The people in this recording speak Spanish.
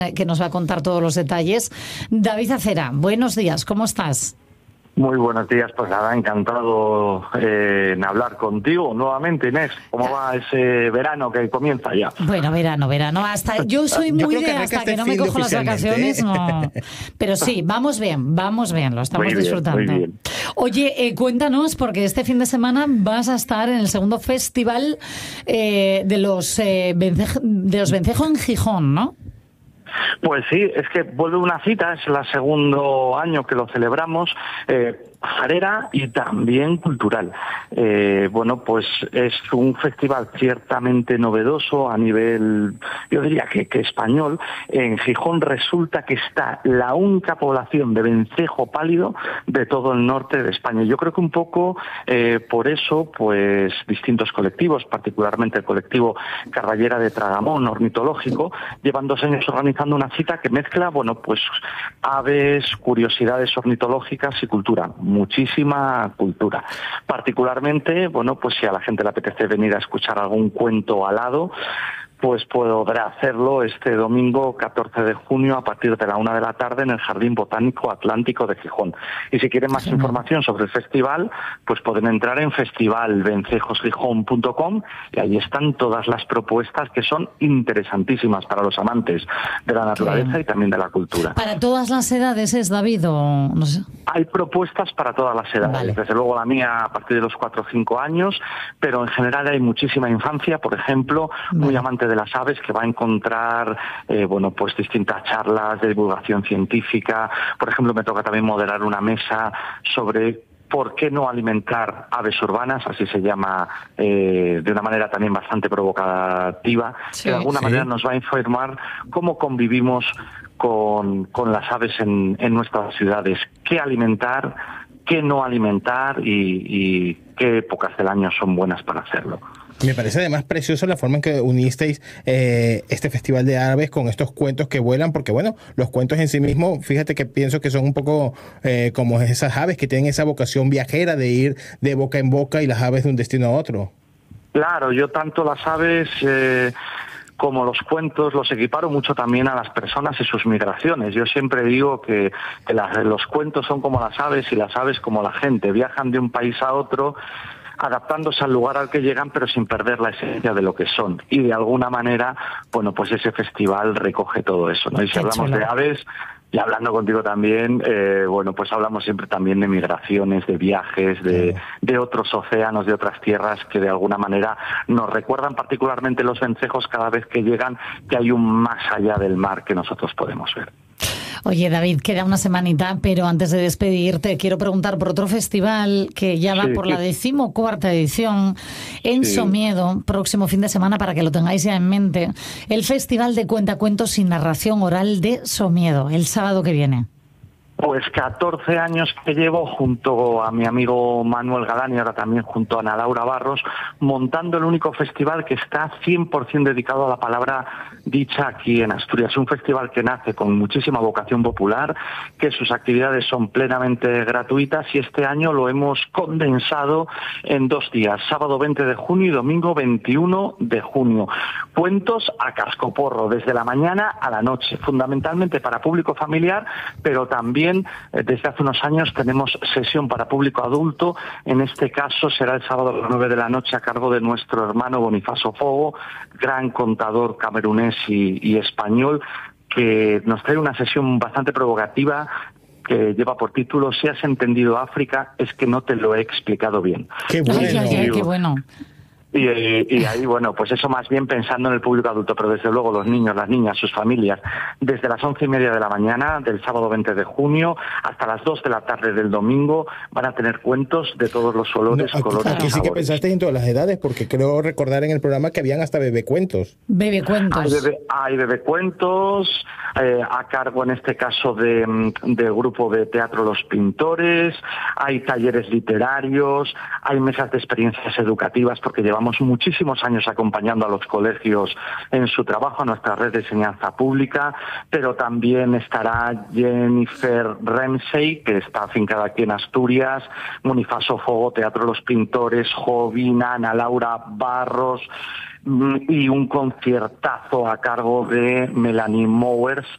que nos va a contar todos los detalles. David Acera, buenos días, ¿cómo estás? Muy buenos días, pues nada, encantado en hablar contigo nuevamente, Inés. ¿Cómo va ese verano que comienza ya? Bueno, verano. Yo soy muy de hasta que no me cojo las vacaciones, no. Pero sí, vamos bien, lo estamos disfrutando. Muy bien. Oye, cuéntanos, porque este fin de semana vas a estar en el segundo festival de los Vencejo en Gijón, ¿no? Pues sí, es que vuelve una cita, es el segundo año que lo celebramos, pajarera y también cultural. Bueno, pues es un festival ciertamente novedoso a nivel, yo diría que español. En Gijón resulta que está la única población de vencejo pálido de todo el norte de España. Yo creo que un poco por eso, pues distintos colectivos, particularmente el colectivo Carballera de Tragamón, ornitológico, llevan 2 años organizando una cita que mezcla, bueno, pues aves, curiosidades ornitológicas y cultura, muchísima cultura. Particularmente, bueno, pues si a la gente le apetece venir a escuchar algún cuento alado, pues podrá hacerlo este domingo 14 de junio a partir de la 1 de la tarde en el Jardín Botánico Atlántico de Gijón. Y si quieren más información sobre el festival, pues pueden entrar en festivalvencejosgijón.com y ahí están todas las propuestas que son interesantísimas para los amantes de la naturaleza y también de la cultura. ¿Para todas las edades es, David, o no sé? Hay propuestas para todas las edades, vale. Desde luego la mía a partir de los 4 o 5 años, pero en general hay muchísima infancia, por ejemplo, muy amante de las aves, que va a encontrar bueno, pues distintas charlas de divulgación científica. Por ejemplo, me toca también moderar una mesa sobre ¿por qué no alimentar aves urbanas? Así se llama, de una manera también bastante provocativa, que de alguna manera nos va a informar cómo convivimos con las aves en nuestras ciudades, qué alimentar, qué no alimentar y qué épocas del año son buenas para hacerlo. Me parece además precioso la forma en que unisteis este festival de aves con estos cuentos que vuelan, porque bueno, los cuentos en sí mismos, fíjate que pienso que son un poco como esas aves que tienen esa vocación viajera de ir de boca en boca y las aves de un destino a otro. Claro, yo tanto las aves como los cuentos los equiparo mucho también a las personas y sus migraciones. Yo siempre digo que los cuentos son como las aves y las aves como la gente, viajan de un país a otro adaptándose al lugar al que llegan, pero sin perder la esencia de lo que son. Y de alguna manera, bueno, pues ese festival recoge todo eso, ¿no? Y si hablamos de aves, y hablando contigo también, bueno, pues hablamos siempre también de migraciones, de viajes, de otros océanos, de otras tierras que de alguna manera nos recuerdan, particularmente los vencejos, cada vez que llegan, que hay un más allá del mar que nosotros podemos ver. Oye, David, queda una semanita, pero antes de despedirte quiero preguntar por otro festival que ya va por la 14ª edición en Somiedo, próximo fin de semana, para que lo tengáis ya en mente. El Festival de Cuentacuentos y Narración Oral de Somiedo, el sábado que viene. Pues 14 años que llevo junto a mi amigo Manuel Galán y ahora también junto a Ana Laura Barros, montando el único festival que está 100% dedicado a la palabra dicha aquí en Asturias. Un festival que nace con muchísima vocación popular, que sus actividades son plenamente gratuitas y este año lo hemos condensado en 2 días, sábado 20 de junio y domingo 21 de junio. Cuentos a cascoporro, desde la mañana a la noche, fundamentalmente para público familiar, pero también desde hace unos años tenemos sesión para público adulto. En este caso será el sábado a las 9 de la noche a cargo de nuestro hermano Bonifaso Fogo, gran contador camerunés y español, que nos trae una sesión bastante provocativa que lleva por título "Si has entendido África, es que no te lo he explicado bien". ¡Qué bueno! ¡Qué bueno! Y ahí, bueno, pues eso más bien pensando en el público adulto, pero desde luego los niños, las niñas, sus familias, desde las 11:30 de la mañana del sábado 20 de junio hasta las 2 de la tarde del domingo van a tener cuentos de todos los olores, colores aquí y sí que sabores. pensaste en todas las edades, porque creo recordar en el programa que habían hasta bebecuentos. Bebecuentos. Hay bebecuentos, a cargo en este caso del grupo de teatro Los Pintores, hay talleres literarios, hay mesas de experiencias educativas, porque llevamos muchísimos años acompañando a los colegios en su trabajo, a nuestra red de enseñanza pública, pero también estará Jennifer Ramsey, que está afincada aquí en Asturias, Bonifaso Fogo, Teatro Los Pintores, Jovina, Ana Laura Barros, y un conciertazo a cargo de Melanie Mowers,